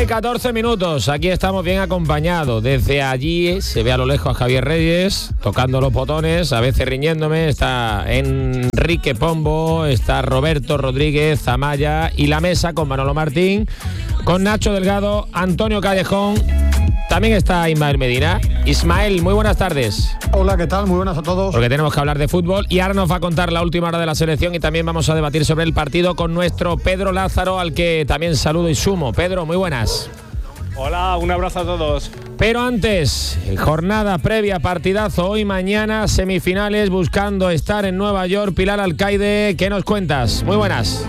1:14 minutos. Aquí estamos bien acompañados. Desde allí se ve a lo lejos a Javier Reyes tocando los botones, a veces riñéndome. Está Enrique Pombo, está Roberto Rodríguez Amaya y la mesa con Manolo Martín, con Nacho Delgado, Antonio Callejón. También está Ismael Medina. Ismael, muy buenas tardes. Hola, ¿qué tal? Muy buenas a todos. Porque tenemos que hablar de fútbol y ahora nos va a contar la última hora de la selección y también vamos a debatir sobre el partido con nuestro Pedro Lázaro, al que también saludo y sumo. Pedro, muy buenas. Hola, un abrazo a todos. Pero antes, jornada previa, partidazo hoy, mañana, semifinales, buscando estar en Nueva York. Pilar Alcaide, ¿qué nos cuentas? Muy buenas.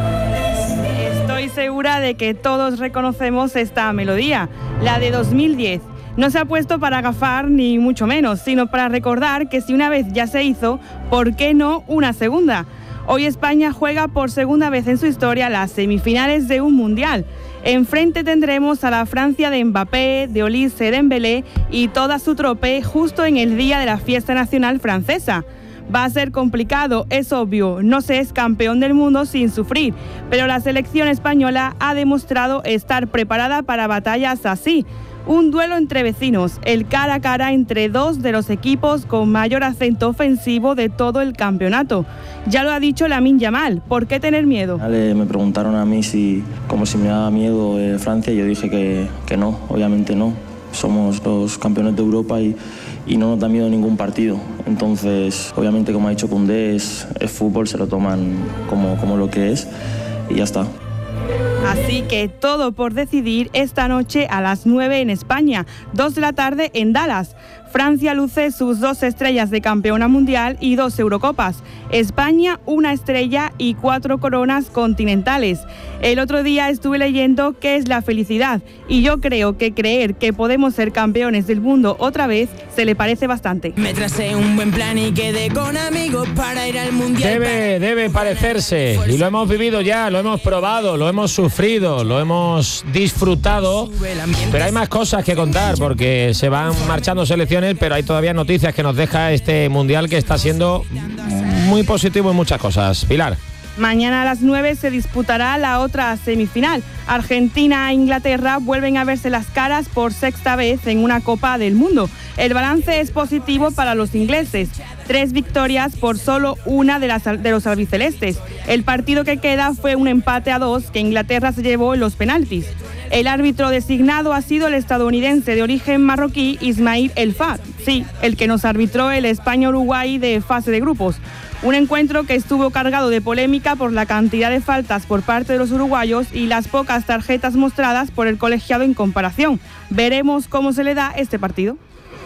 Estoy segura de que todos reconocemos esta melodía, la de 2010. No se ha puesto para agafar ni mucho menos, sino para recordar que si una vez ya se hizo, ¿por qué no una segunda? Hoy España juega por segunda vez en su historia las semifinales de un mundial. Enfrente tendremos a la Francia de Mbappé, de Olise Dembélé y toda su trope justo en el día de la fiesta nacional francesa. Va a ser complicado, es obvio, no se es campeón del mundo sin sufrir, pero la selección española ha demostrado estar preparada para batallas así. Un duelo entre vecinos, el cara a cara entre dos de los equipos con mayor acento ofensivo de todo el campeonato. Ya lo ha dicho Lamine Yamal, ¿por qué tener miedo? Me preguntaron a mí como si me daba miedo Francia y yo dije que no, obviamente no. Somos los campeones de Europa y no nos da miedo ningún partido. Entonces, obviamente, como ha dicho Koundé, es fútbol, se lo toman como lo que es y ya está. Así que todo por decidir esta noche a las 9 en España, 2 de la tarde en Dallas. Francia luce sus 2 estrellas de campeona mundial y 2 Eurocopas. España, 1 estrella y 4 coronas continentales. El otro día estuve leyendo qué es la felicidad y yo creo que creer que podemos ser campeones del mundo otra vez se le parece bastante. Me tracé un buen plan y quedé con amigos para ir al mundial. Debe parecerse, y lo hemos vivido ya, lo hemos probado, lo hemos sufrido, lo hemos disfrutado, pero hay más cosas que contar porque se van marchando selecciones, pero hay todavía noticias que nos deja este mundial que está siendo muy positivo en muchas cosas. Pilar. Mañana a las 9 se disputará la otra semifinal. Argentina e Inglaterra vuelven a verse las caras por 6ª vez en una Copa del Mundo. El balance es positivo para los ingleses. 3 victorias por solo una de los albicelestes. El partido que queda fue un empate a 2 que Inglaterra se llevó en los penaltis. El árbitro designado ha sido el estadounidense de origen marroquí Ismail El Fad. Sí, el que nos arbitró el España-Uruguay de fase de grupos. Un encuentro que estuvo cargado de polémica por la cantidad de faltas por parte de los uruguayos y las pocas tarjetas mostradas por el colegiado en comparación. Veremos cómo se le da este partido.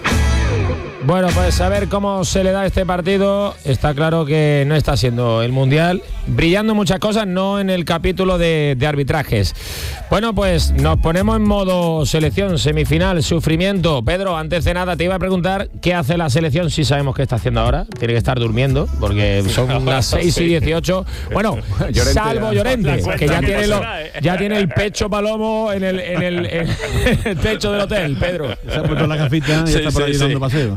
Bueno, pues a ver cómo se le da este partido. Está claro que no está siendo el mundial, brillando muchas cosas, no en el capítulo de arbitrajes. Bueno, pues nos ponemos en modo selección, semifinal, sufrimiento. Pedro, antes de nada te iba a preguntar qué hace la selección, si sabemos qué está haciendo ahora. Tiene que estar durmiendo, porque son las 6:18. Bueno, Llorente, salvo Llorente, que ya tiene el pecho palomo en el techo del hotel, Pedro. Se ha puesto la gafita y está por ahí dando paseo.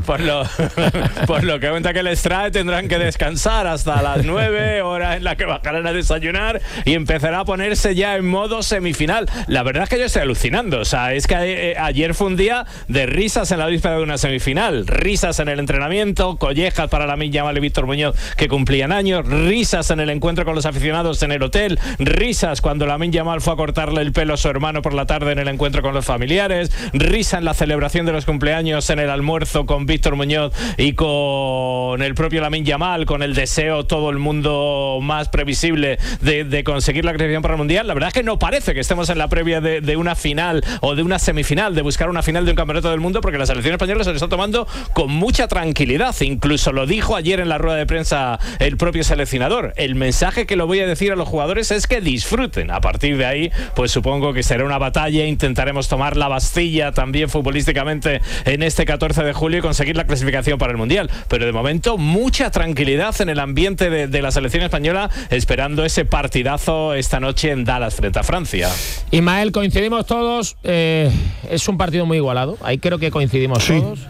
Por lo que cuenta que les trae, tendrán que descansar hasta las 9, hora en la que bajarán a desayunar y empezará a ponerse ya en modo semifinal. La verdad es que yo estoy alucinando. O sea, es que ayer fue un día de risas en la víspera de una semifinal, risas en el entrenamiento, collejas para Lamine Yamal y Víctor Muñoz que cumplían años, risas en el encuentro con los aficionados en el hotel, risas cuando Lamine Yamal fue a cortarle el pelo a su hermano por la tarde en el encuentro con los familiares, risa en la celebración de los cumpleaños en el almuerzo con Víctor Muñoz y con el propio Lamine Yamal, con el deseo todo el mundo más previsible de conseguir la clasificación para el mundial. La verdad es que no parece que estemos en la previa de una final o de una semifinal, de buscar una final de un campeonato del mundo, porque la selección española se lo está tomando con mucha tranquilidad. Incluso lo dijo ayer en la rueda de prensa el propio seleccionador. El mensaje que lo voy a decir a los jugadores es que disfruten. A partir de ahí, pues supongo que será una batalla. Intentaremos tomar la Bastilla también futbolísticamente en este 14 de julio y conseguir la clasificación para el mundial. Pero de momento mucha tranquilidad en el ambiente de la selección española, esperando ese partidazo esta noche en Dallas frente a Francia. Ismael, coincidimos todos, es un partido muy igualado, ahí creo que coincidimos todos.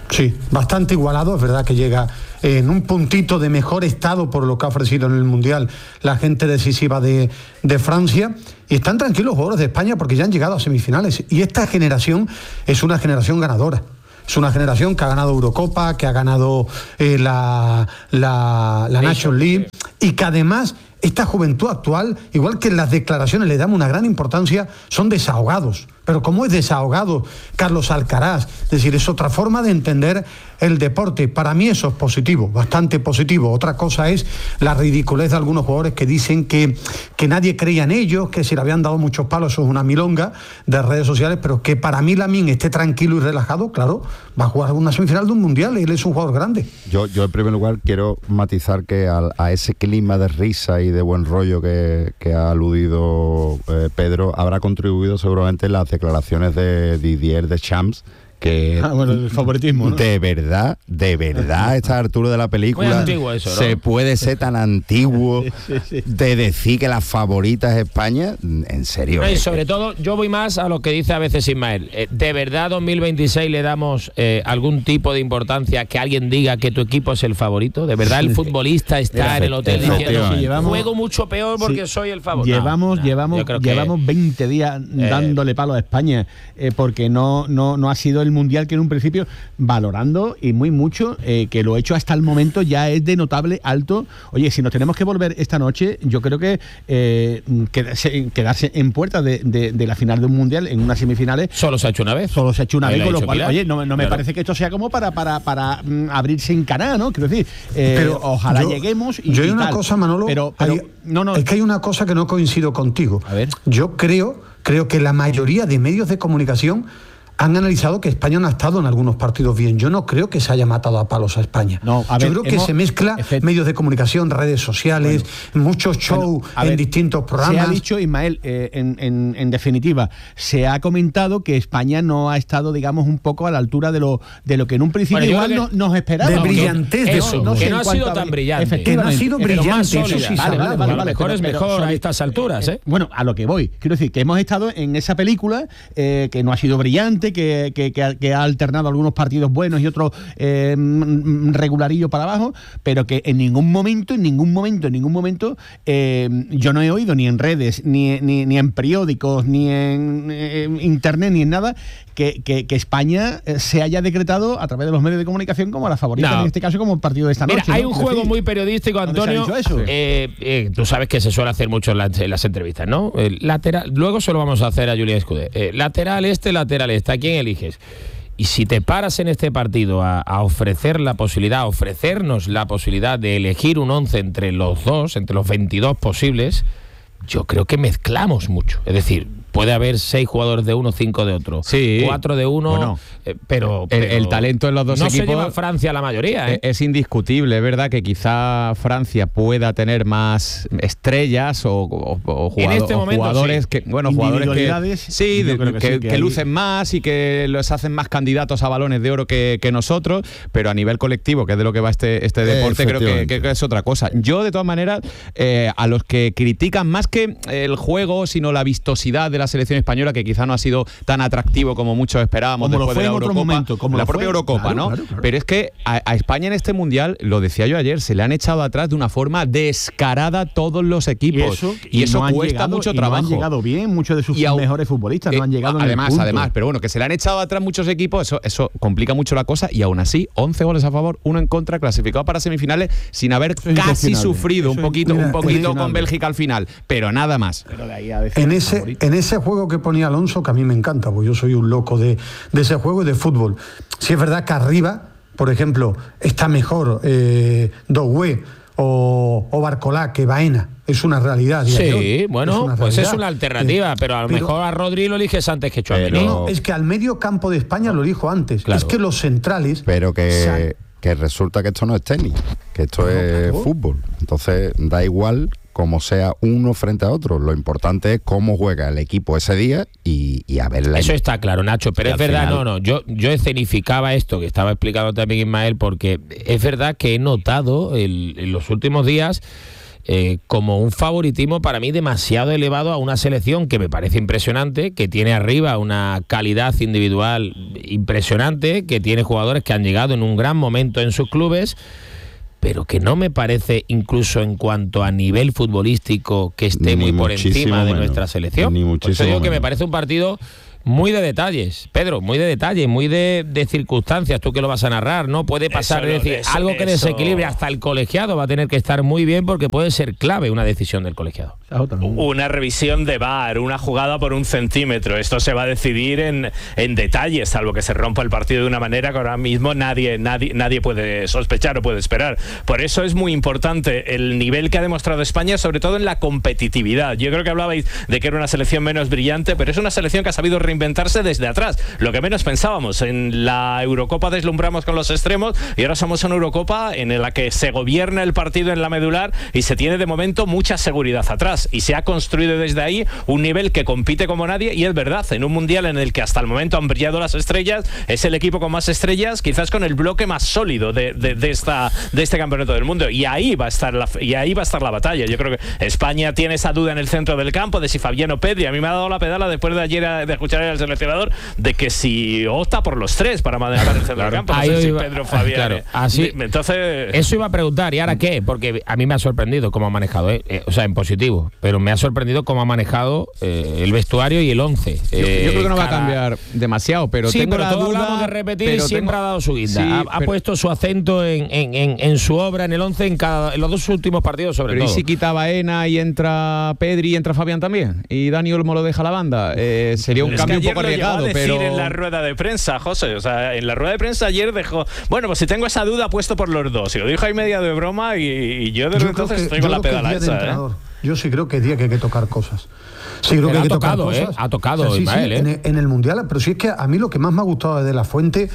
Sí, bastante igualado, es verdad que llega en un puntito de mejor estado por lo que ha ofrecido en el Mundial la gente decisiva de Francia, y están tranquilos los jugadores de España porque ya han llegado a semifinales, y esta generación es una generación ganadora. Es una generación que ha ganado Eurocopa, que ha ganado la Nations League, y que además esta juventud actual, igual que en las declaraciones le damos una gran importancia, son desahogados. Pero ¿cómo es desahogado Carlos Alcaraz? Es decir, es otra forma de entender el deporte. Para mí eso es positivo, bastante positivo. Otra cosa es la ridiculez de algunos jugadores que dicen que nadie creía en ellos, que si le habían dado muchos palos, eso es una milonga de redes sociales, pero que para mí Lamine esté tranquilo y relajado, claro, va a jugar una semifinal de un mundial y él es un jugador grande. Yo en primer lugar quiero matizar que a ese clima de risa y de buen rollo que ha aludido Pedro, habrá contribuido seguramente las declaraciones de Didier Deschamps, que bueno, el favoritismo, ¿no? de verdad, a esta altura de la película eso, ¿no? Se puede ser tan antiguo de decir que la favorita es España, en serio. No, y sobre todo, yo voy más a lo que dice a veces Ismael. ¿De verdad 2026 le damos algún tipo de importancia que alguien diga que tu equipo es el favorito? ¿De verdad el futbolista está en el hotel diciendo juego mucho peor porque soy el favorito? Llevamos 20 días dándole palo a España porque no ha sido el mundial que en un principio, valorando y muy mucho, que lo hecho hasta el momento ya es de notable alto. Oye, si nos tenemos que volver esta noche, yo creo que quedarse en puertas de la final de un mundial en unas semifinales. Solo se ha hecho una vez, con lo cual, oye, no me parece que esto sea como para abrirse en canal, ¿no? Quiero decir, pero ojalá lleguemos y hay una cosa, Manolo, es que hay una cosa que no coincido contigo. A ver. Yo creo que la mayoría de medios de comunicación han analizado que España no ha estado en algunos partidos bien. Yo no creo que se haya matado a palos a España. Yo creo que se mezcla medios de comunicación, redes sociales, muchos shows en distintos programas. Se ha dicho, Ismael, en definitiva, se ha comentado que España no ha estado, digamos, un poco a la altura de lo que en un principio igual nos esperábamos. De brillantez de eso. Que no ha sido tan brillante. Que no ha sido brillante, eso sí. Vale, mejor es mejor a estas alturas, ¿eh? Bueno, a lo que voy. Quiero decir, que hemos estado en esa película que no ha sido brillante, que ha alternado algunos partidos buenos y otros regularillo para abajo, pero que en ningún momento yo no he oído ni en redes, ni en periódicos, ni en internet, ni en nada, que España se haya decretado a través de los medios de comunicación como la favorita, en este caso como el partido de esta noche. Hay un juego muy periodístico, Antonio. Tú sabes que se suele hacer mucho en las entrevistas, ¿no? Lateral, luego se lo vamos a hacer a Julián Escudé. Lateral este, ¿a quién eliges? Y si te paras en este partido a ofrecernos la posibilidad de elegir un 11 entre los 22 posibles, yo creo que mezclamos mucho. Es decir, puede haber 6 jugadores de uno, 5 de otro, 4 de uno, bueno, pero el talento en los dos equipos no se lleva Francia la mayoría, ¿eh? Es indiscutible, es verdad que quizá Francia pueda tener más estrellas o jugadores que lucen más y que los hacen más candidatos a balones de oro que nosotros, pero a nivel colectivo, que es de lo que va este deporte, creo que es otra cosa. Yo, de todas maneras, a los que critican más que el juego, sino la vistosidad de la selección española, que quizá no ha sido tan atractivo como muchos esperábamos después de la Eurocopa, la propia Eurocopa, ¿no? Claro. Pero es que a España en este mundial, lo decía yo ayer, se le han echado atrás de una forma descarada todos los equipos y eso no cuesta mucho trabajo. No han llegado bien muchos de sus mejores futbolistas, no han llegado además, pero bueno, que se le han echado atrás muchos equipos, eso complica mucho la cosa, y aún así 11 goles a favor, 1 en contra, clasificado para semifinales sin haber casi sufrido un poquito con Bélgica al final, pero nada más. Pero de ahí a en ese juego que ponía Alonso, que a mí me encanta, porque yo soy un loco de ese juego y de fútbol. Sí es verdad que arriba, por ejemplo, está mejor Doué o Barcolá que Baena. Es una realidad. Sí, bueno, pues es una alternativa, pero a lo mejor a Rodri lo eliges antes que Tchouaméni. No, es que al medio campo de España lo elijo antes. Claro. Es que los centrales... Pero que resulta que esto no es tenis, que esto es fútbol. Entonces da igual como sea uno frente a otro. Lo importante es cómo juega el equipo ese día y a verla. Eso está claro, Nacho, pero es verdad, final... yo escenificaba esto que estaba explicando también Ismael, porque es verdad que he notado en los últimos días como un favoritismo para mí demasiado elevado a una selección que me parece impresionante, que tiene arriba una calidad individual impresionante, que tiene jugadores que han llegado en un gran momento en sus clubes, pero que no me parece, incluso en cuanto a nivel futbolístico, que esté muy por encima de nuestra selección. Por eso digo que me parece un partido muy de detalles, Pedro, muy de detalles, muy de circunstancias, tú que lo vas a narrar, ¿no? Puede pasar, es decir, algo que desequilibre hasta el colegiado, va a tener que estar muy bien porque puede ser clave una decisión del colegiado. Una revisión de VAR, una jugada por 1 centímetro, esto se va a decidir en detalles, salvo que se rompa el partido de una manera que ahora mismo nadie puede sospechar o puede esperar. Por eso es muy importante el nivel que ha demostrado España, sobre todo en la competitividad. Yo creo que hablabais de que era una selección menos brillante, pero es una selección que ha sabido reinventarse desde atrás, lo que menos pensábamos. En la Eurocopa deslumbramos con los extremos y ahora somos una Eurocopa en la que se gobierna el partido en la medular y se tiene de momento mucha seguridad atrás, y se ha construido desde ahí un nivel que compite como nadie. Y es verdad, en un mundial en el que hasta el momento han brillado las estrellas, es el equipo con más estrellas, quizás con el bloque más sólido de este campeonato del mundo, y ahí va a estar la batalla. Yo creo que España tiene esa duda en el centro del campo de si Fabián o Pedri. A mí me ha dado la pedala después de ayer de escuchar al seleccionador de que si opta por los tres para manejar el centro del campo, no sé si Pedro, Fabián. Claro, así, entonces eso iba a preguntar, ¿y ahora qué? Porque a mí me ha sorprendido cómo ha manejado, o sea, en positivo, pero me ha sorprendido cómo ha manejado el vestuario y el 11. Yo creo que no va a cambiar demasiado, pero sí, tengo pero la todo duda hablamos de repetir, siempre ha dado su guinda. Sí, ha puesto su acento en su obra, en el 11, en los dos últimos partidos sobre todo. Pero ¿y si quita Baena y entra Pedri y entra Fabián también? ¿Y Dani Olmo lo deja a la banda? Sería un cambio un poco arriesgado, pero en la rueda de prensa, José, o sea, en la rueda de prensa ayer dejó, bueno, pues si tengo esa duda, apuesto por los dos, y lo dijo ahí media de broma, y yo desde entonces estoy con la pedala esa, Yo sí creo que es día que hay que tocar cosas. Sí, creo que hay que tocar cosas. Ha tocado, sí, Ismael, en el Mundial, pero sí es que a mí lo que más me ha gustado de La Fuente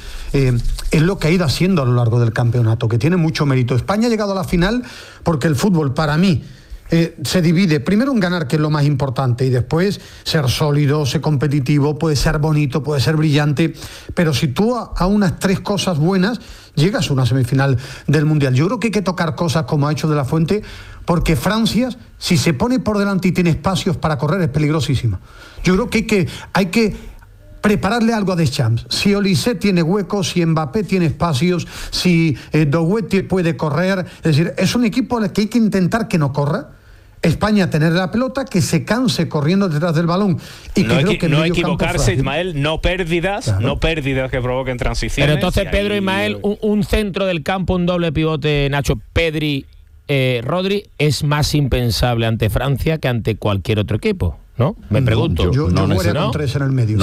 es lo que ha ido haciendo a lo largo del campeonato, que tiene mucho mérito. España ha llegado a la final porque el fútbol, para mí, se divide primero en ganar, que es lo más importante, y después ser sólido, ser competitivo, puede ser bonito, puede ser brillante, pero si tú a unas 3 cosas buenas llegas a una semifinal del Mundial. Yo creo que hay que tocar cosas como ha hecho De La Fuente, porque Francia, si se pone por delante y tiene espacios para correr, es peligrosísima. Yo creo que hay que prepararle algo a Deschamps. Si Olise tiene huecos, si Mbappé tiene espacios, si Doué puede correr, es decir, es un equipo al que hay que intentar que no corra. España tener la pelota, que se canse corriendo detrás del balón y que no equivocarse, Ismael, no pérdidas, claro. No pérdidas que provoquen transiciones. Pero entonces, Pedro, Ismael, un centro del campo, un doble pivote, Nacho, Pedri, Rodri, es más impensable ante Francia que ante cualquier otro equipo, ¿no? Me pregunto. Yo jugaría con 3 en el medio.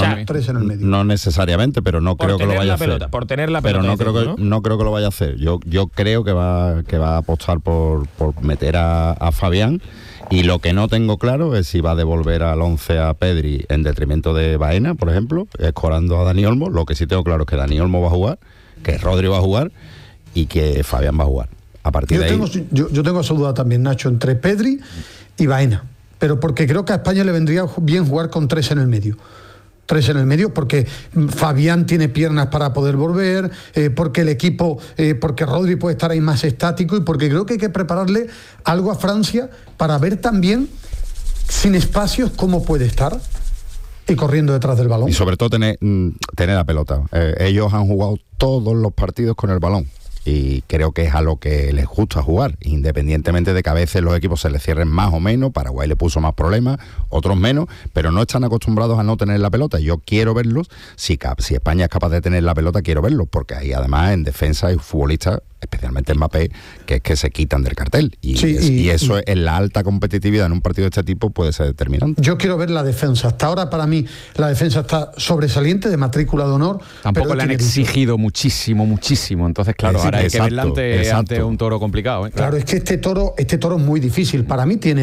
No necesariamente, pero no creo que lo vaya a hacer. Por tener la pelota. Pero no creo que lo vaya a hacer. Yo creo que va a apostar por meter a Fabián. Y lo que no tengo claro es si va a devolver al 11 a Pedri en detrimento de Baena, por ejemplo, escorando a Dani Olmo. Lo que sí tengo claro es que Dani Olmo va a jugar, que Rodri va a jugar y que Fabián va a jugar. A partir de ahí... Yo tengo esa duda también, Nacho, entre Pedri y Baena. Pero porque creo que a España le vendría bien jugar con 3 en el medio. 3 en el medio, porque Fabián tiene piernas para poder volver, porque el equipo, porque Rodri puede estar ahí más estático, y porque creo que hay que prepararle algo a Francia para ver también, sin espacios, cómo puede estar y corriendo detrás del balón. Y sobre todo tener la pelota. Ellos han jugado todos los partidos con el balón. Y creo que es a lo que les gusta jugar, independientemente de que a veces los equipos se les cierren más o menos. Paraguay le puso más problemas, otros menos, pero no están acostumbrados a no tener la pelota. Yo quiero verlos, si España es capaz de tener la pelota, quiero verlos, porque ahí además en defensa hay futbolistas, especialmente Mbappé, que es que se quitan del cartel. Y eso en la alta competitividad en un partido de este tipo puede ser determinante. Yo quiero ver la defensa. Hasta ahora para mí la defensa está sobresaliente, de matrícula de honor. Tampoco le han exigido muchísimo. Entonces, claro, ahora hay que verla ante un toro complicado. Claro, es que este toro es muy difícil. Para mí tiene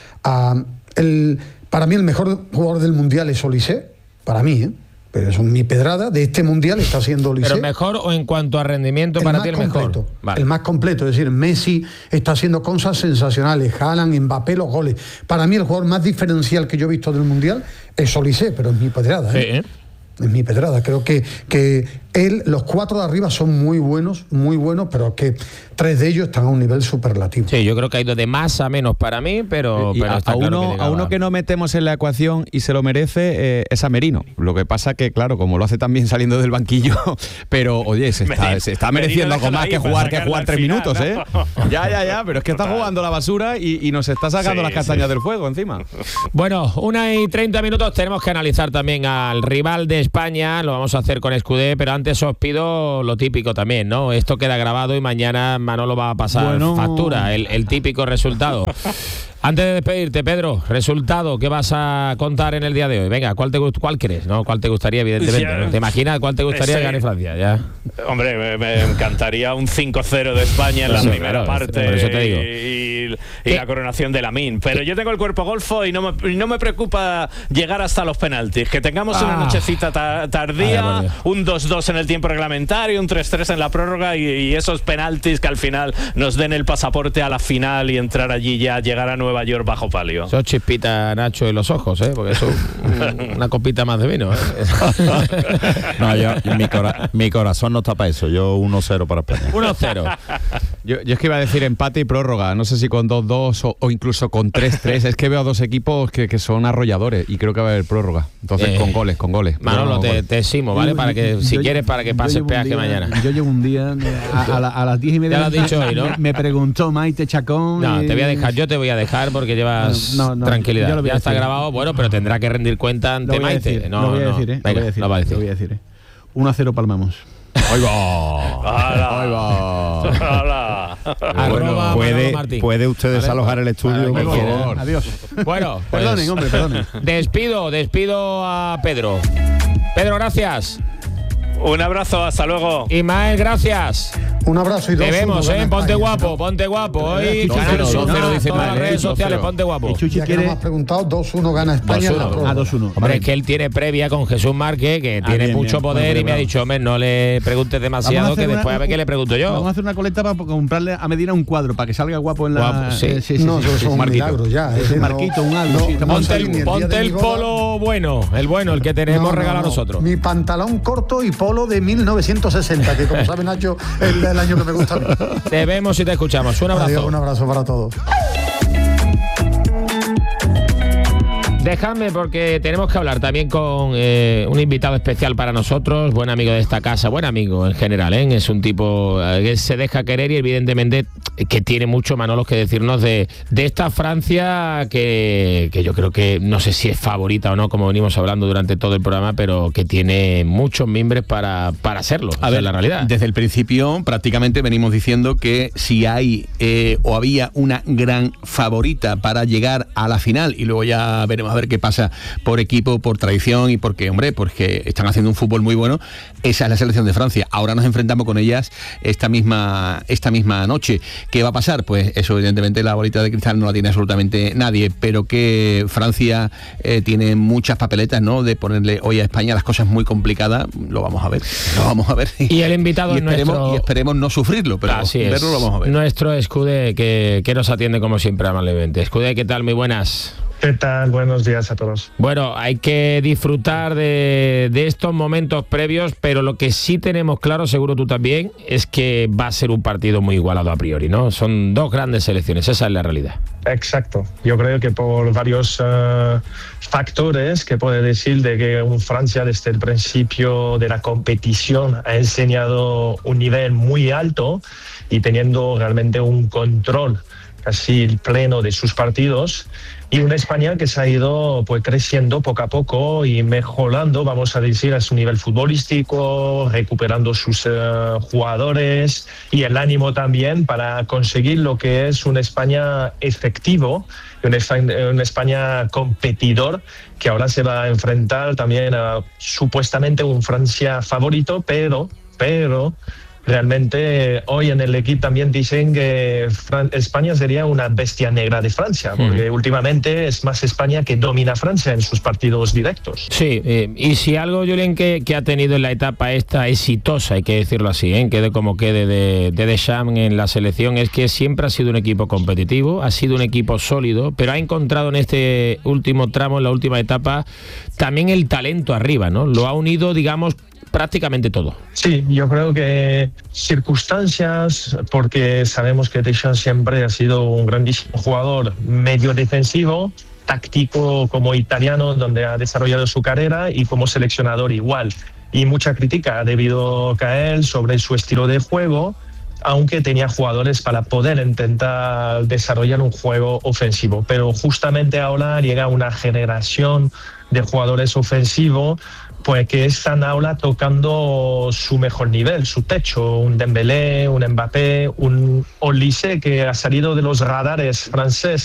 para mí el mejor jugador del Mundial es Olise. Para mí, pero eso es mi pedrada, de este Mundial está siendo Olise. ¿Pero mejor o en cuanto a rendimiento para ti el mejor? Vale. El más completo, es decir, Messi está haciendo cosas sensacionales, Haaland, Mbappé, los goles. Para mí el jugador más diferencial que yo he visto del Mundial es Olise, pero es mi pedrada. Sí, Es mi pedrada. Creo que Los 4 de arriba son muy buenos, pero que 3 de ellos están a un nivel superlativo. Sí, yo creo que ha ido de más a menos para mí, pero está claro a uno que no metemos en la ecuación y se lo merece es a Merino. Lo que pasa que, claro, como lo hace también saliendo del banquillo, pero oye, se está mereciendo algo más que jugar 3 minutos, ¿eh? Ya, pero es que está jugando la basura y nos está sacando las castañas del fuego encima. Bueno, 1:30, tenemos que analizar también al rival de España, lo vamos a hacer con Escudé, pero antes os pido lo típico también, ¿no? Esto queda grabado y mañana Manolo va a pasar factura, el típico resultado. Antes de despedirte, Pedro, resultado que vas a contar en el día de hoy. Venga, ¿cuál crees? ¿No? ¿Cuál te gustaría, evidentemente? ¿No? ¿Te imaginas cuál te gustaría que gane Francia? Ya. Hombre, me encantaría un 5-0 de España en la primera parte. Por eso te digo. Y la coronación de Lamine. Pero yo tengo el cuerpo golfo y no me preocupa llegar hasta los penaltis. Que tengamos una nochecita tardía, un 2-2 en el tiempo reglamentario, un 3-3 en la prórroga y esos penaltis que al final nos den el pasaporte a la final y entrar allí ya, llegar a Nueva York bajo palio. Eso chispita, Nacho, en los ojos, porque eso una copita más de vino. No, mi corazón no está para eso. Yo 1-0 para España. 1-0. Yo es que iba a decir empate y prórroga. No sé si con 2-2 o incluso con 3-3. Es que veo a dos equipos que son arrolladores y creo que va a haber prórroga. Entonces con goles. Manolo, te eximo, ¿vale? Para que para que pases peaje mañana. Yo llevo un día a las 10:30. Ya lo has dicho hoy, ¿no? Me preguntó Maite Chacón. No, yo te voy a dejar porque llevas tranquilidad. Ya está grabado, bueno, pero tendrá que rendir cuenta ante Maite. Lo voy a decir. 1-0 palmamos. ¡Ahí va! Bueno, puede usted desalojar el estudio. Adiós. Bueno, pues, perdonen. Despido a Pedro. Pedro, gracias. Un abrazo, hasta luego. Ismael, gracias. Un abrazo y te vemos, ponte guapo. Hoy Canal Sur 0 dice en las redes sociales, ponte guapo. Ya que nos has preguntado, 2-1 gana España. 2-1. Hombre, es que él tiene previa con Jesús Márquez, que tiene mucho poder y me ha dicho, hombre, no le preguntes demasiado, que después a ver qué le pregunto yo. Vamos a hacer una colecta para comprarle a Medina un cuadro, para que salga guapo en la... No, eso es un milagro ya. Un marquito, un algo. Ponte el polo bueno, el que tenemos regalado nosotros. Mi pantalón corto y polo de 1960, que como sabe Nacho, es el año que me gusta a mí. Te vemos y te escuchamos. Un abrazo. Adiós, un abrazo para todos. Dejadme porque tenemos que hablar también con un invitado especial para nosotros, buen amigo de esta casa, buen amigo en general, es un tipo que se deja querer y evidentemente que tiene mucho, Manolo, que decirnos de esta Francia que yo creo que no sé si es favorita o no, como venimos hablando durante todo el programa, pero que tiene muchos mimbres para serlo. A ver, la realidad. Desde el principio prácticamente venimos diciendo que si hay o había una gran favorita para llegar a la final, y luego ya veremos a ver qué pasa por equipo, por tradición y porque están haciendo un fútbol muy bueno, esa es la selección de Francia. Ahora nos enfrentamos con ellas esta misma noche. ¿Qué va a pasar? Pues eso, evidentemente la bolita de cristal no la tiene absolutamente nadie, pero que Francia tiene muchas papeletas, ¿no?, de ponerle hoy a España las cosas muy complicadas. Lo vamos a ver. Y el invitado y esperemos no sufrirlo, pero verlo lo vamos a ver. Nuestro Escudé, que nos atiende como siempre amablemente. Escudé, ¿qué tal? Muy buenas. ¿Qué tal? Buenos días a todos. Bueno, hay que disfrutar de estos momentos previos, pero lo que sí tenemos claro, seguro tú también, es que va a ser un partido muy igualado a priori, ¿no? Son dos grandes selecciones, esa es la realidad. Exacto. Yo creo que por varios factores que puede decir de que Francia desde el principio de la competición ha enseñado un nivel muy alto y teniendo realmente un control casi pleno de sus partidos, y una España que se ha ido pues creciendo poco a poco y mejorando, vamos a decir, a su nivel futbolístico, recuperando sus jugadores y el ánimo también para conseguir lo que es una España efectivo, una España competidor, que ahora se va a enfrentar también a supuestamente un Francia favorito, pero realmente hoy en el equipo también dicen que España sería una bestia negra de Francia, porque últimamente es más España que domina Francia en sus partidos directos. Sí, y si algo, Julien, que ha tenido en la etapa esta exitosa, hay que decirlo así, quede como quede de Deschamps en la selección, es que siempre ha sido un equipo competitivo, ha sido un equipo sólido, pero ha encontrado en este último tramo, en la última etapa, también el talento arriba, ¿no? Lo ha unido, digamos, prácticamente todo. Sí, yo creo que circunstancias, porque sabemos que Deschamps siempre ha sido un grandísimo jugador medio defensivo, táctico como italiano, donde ha desarrollado su carrera, y como seleccionador igual. Y mucha crítica ha debido caer sobre su estilo de juego, aunque tenía jugadores para poder intentar desarrollar un juego ofensivo. Pero justamente ahora llega una generación de jugadores ofensivos pues que están ahora tocando su mejor nivel, su techo. Un Dembélé, un Mbappé, un Olise que ha salido de los radares franceses